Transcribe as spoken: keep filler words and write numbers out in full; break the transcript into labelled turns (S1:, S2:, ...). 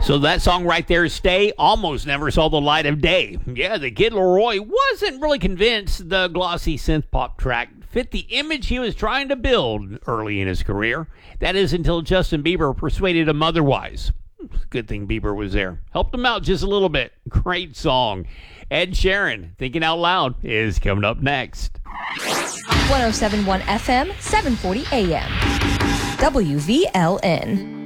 S1: So that song right there, Stay, almost never saw the light of day. Yeah, the Kid Laroi wasn't really convinced the glossy synth pop track fit the image he was trying to build early in his career. That is until Justin Bieber persuaded him otherwise. Good thing Bieber was there. Helped him out just a little bit. Great song. Ed Sheeran, Thinking Out Loud, is coming up next.
S2: one oh seven point one F M, seven forty A M. W V L N.